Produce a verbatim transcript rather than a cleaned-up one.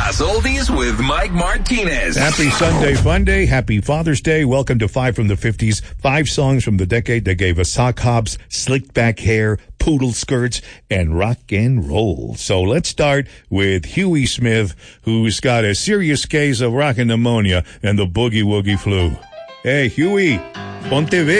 Las Oldies with Mike Martinez. Happy Sunday Fun Day. Happy Father's Day. Welcome to Five from the fifties. Five songs from the decade that gave us sock hops, slicked back hair, poodle skirts, and rock and roll. So let's start with Huey Smith, who's got a serious case of rockin' pneumonia and the boogie woogie flu. Hey, Huey, ponte ve.